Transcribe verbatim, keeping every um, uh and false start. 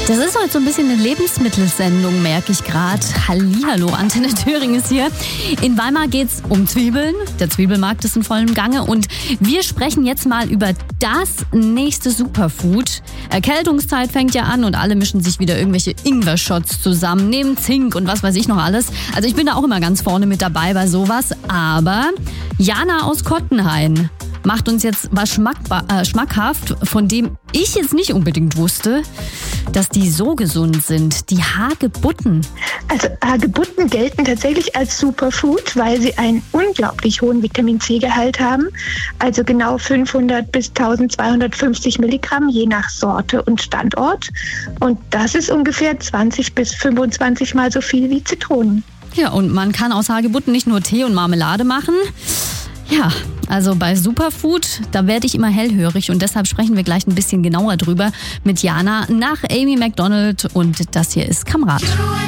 Das ist heute so ein bisschen eine Lebensmittelsendung, merke ich gerade. Hallihallo, Antenne Thüring ist hier. In Weimar geht's um Zwiebeln. Der Zwiebelmarkt ist in vollem Gange und wir sprechen jetzt mal über das nächste Superfood. Erkältungszeit fängt ja an und alle mischen sich wieder irgendwelche Ingwer-Shots zusammen, nehmen Zink und was weiß ich noch alles. Also ich bin da auch immer ganz vorne mit dabei bei sowas. Aber Jana aus Kottenhain macht uns jetzt was schmackba- äh, schmackhaft, von dem ich jetzt nicht unbedingt wusste, dass die so gesund sind. Die Hagebutten. Also Hagebutten gelten tatsächlich als Superfood, weil sie einen unglaublich hohen Vitamin-C-Gehalt haben. Also genau fünfhundert bis zwölfhundertfünfzig Milligramm, je nach Sorte und Standort. Und das ist ungefähr zwanzig bis fünfundzwanzig Mal so viel wie Zitronen. Ja, und man kann aus Hagebutten nicht nur Tee und Marmelade machen. Ja, also bei Superfood, da werde ich immer hellhörig und deshalb sprechen wir gleich ein bisschen genauer drüber mit Jana nach Amy Macdonald und das hier ist Kamerad.